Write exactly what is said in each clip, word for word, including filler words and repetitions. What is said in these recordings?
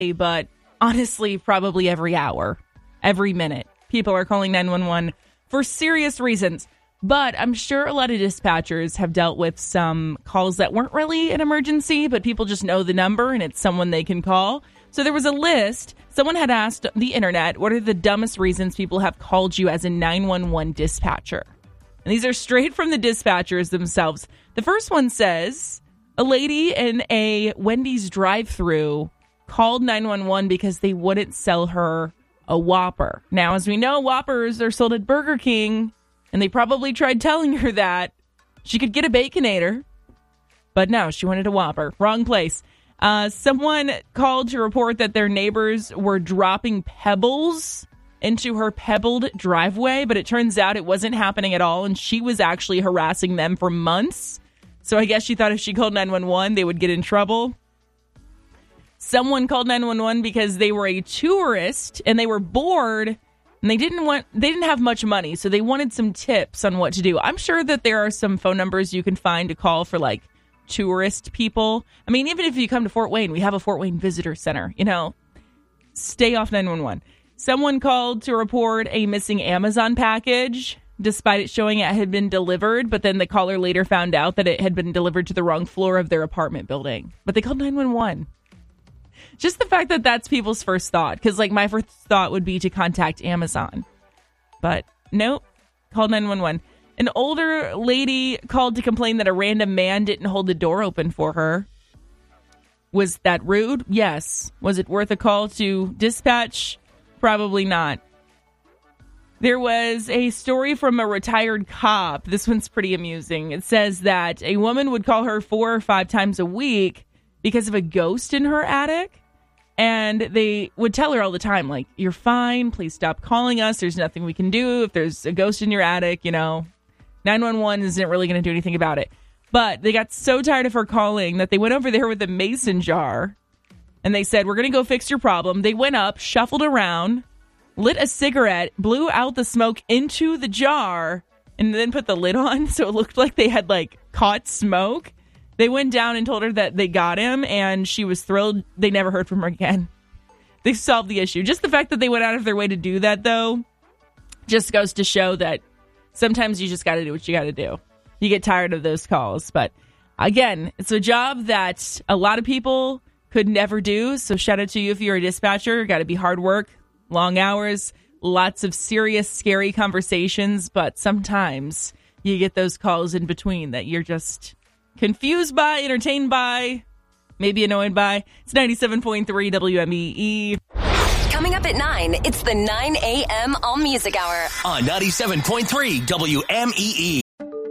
but honestly, probably every hour, every minute. People are calling nine one one for serious reasons. But I'm sure a lot of dispatchers have dealt with some calls that weren't really an emergency, but people just know the number and it's someone they can call. So there was a list. Someone had asked the internet, what are the dumbest reasons people have called you as a nine one one dispatcher? And these are straight from the dispatchers themselves. The first one says, a lady in a Wendy's drive-thru called nine one one because they wouldn't sell her a Whopper. Now, as we know, Whoppers are sold at Burger King. And they probably tried telling her that she could get a Baconator. But no, she wanted a Whopper. Wrong place. Uh, someone called to report that their neighbors were dropping pebbles into her pebbled driveway. But it turns out it wasn't happening at all. And she was actually harassing them for months. So I guess she thought if she called nine one one, they would get in trouble. Someone called nine one one because they were a tourist and they were bored. And they didn't want, they didn't have much money, so they wanted some tips on what to do. I'm sure that there are some phone numbers you can find to call for, like, tourist people. I mean, even if you come to Fort Wayne, we have a Fort Wayne Visitor Center. You know, stay off nine one one. Someone called to report a missing Amazon package, despite it showing it had been delivered. But then the caller later found out that it had been delivered to the wrong floor of their apartment building. But they called nine one one. Just the fact that that's people's first thought. Because, like, my first thought would be to contact Amazon. But, nope. Called nine one one. An older lady called to complain that a random man didn't hold the door open for her. Was that rude? Yes. Was it worth a call to dispatch? Probably not. There was a story from a retired cop. This one's pretty amusing. It says that a woman would call her four or five times a week because of a ghost in her attic. And they would tell her all the time, like, you're fine. Please stop calling us. There's nothing we can do. If there's a ghost in your attic, you know, nine one one isn't really going to do anything about it. But they got so tired of her calling that they went over there with a mason jar. And they said, we're going to go fix your problem. They went up, shuffled around, lit a cigarette, blew out the smoke into the jar, and then put the lid on. So it looked like they had, like, caught smoke. They went down and told her that they got him, and she was thrilled. They never heard from her again. They solved the issue. Just the fact that they went out of their way to do that, though, just goes to show that sometimes you just got to do what you got to do. You get tired of those calls. But again, it's a job that a lot of people could never do. So shout out to you if you're a dispatcher. Got to be hard work, long hours, lots of serious, scary conversations. But sometimes you get those calls in between that you're just confused by, entertained by, maybe annoyed by. It's ninety-seven point three W M E E. Coming up at nine, it's the nine a.m. All Music Hour. On ninety-seven point three W M E E.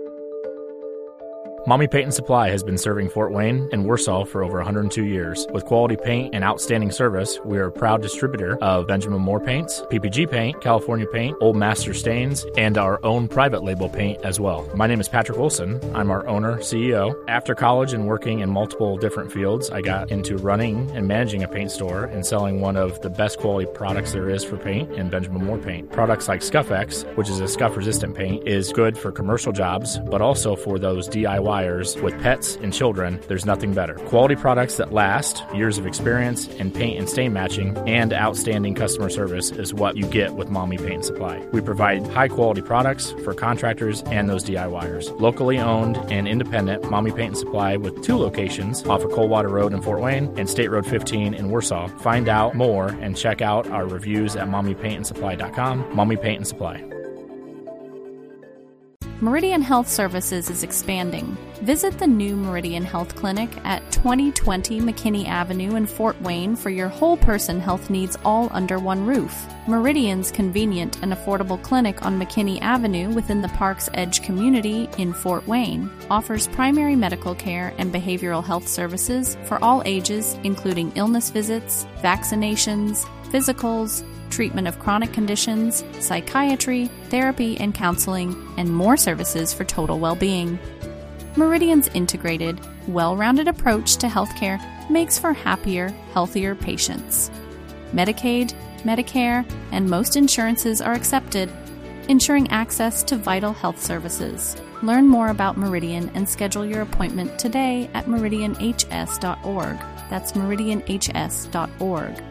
Mommy Paint and Supply has been serving Fort Wayne and Warsaw for over one hundred two years. With quality paint and outstanding service, we are a proud distributor of Benjamin Moore paints, P P G paint, California paint, Old Master stains, and our own private label paint as well. My name is Patrick Wilson. I'm our owner, C E O. After college and working in multiple different fields, I got into running and managing a paint store and selling one of the best quality products there is for paint in Benjamin Moore paint. Products like Scuff-X, which is a scuff-resistant paint, is good for commercial jobs, but also for those D I Y with pets and children. There's nothing better. Quality products that last, years of experience in paint and stain matching, and outstanding customer service is what you get with Mommy Paint and Supply. We provide high quality products for contractors and those DIYers. Locally owned and independent Mommy Paint and Supply with two locations off of Coldwater Road in Fort Wayne and State Road fifteen in Warsaw. Find out more and check out our reviews at mommy paint and supply dot com. Mommy Paint and Supply. Meridian Health Services is expanding. Visit the new Meridian Health Clinic at twenty twenty McKinney Avenue in Fort Wayne for your whole person health needs all under one roof. Meridian's convenient and affordable clinic on McKinney Avenue within the Park's Edge community in Fort Wayne offers primary medical care and behavioral health services for all ages, including illness visits, vaccinations, physicals, treatment of chronic conditions, psychiatry, therapy and counseling, and more services for total well-being. Meridian's integrated, well-rounded approach to healthcare makes for happier, healthier patients. Medicaid, Medicare, and most insurances are accepted, ensuring access to vital health services. Learn more about Meridian and schedule your appointment today at meridian h s dot org. That's meridian h s dot org.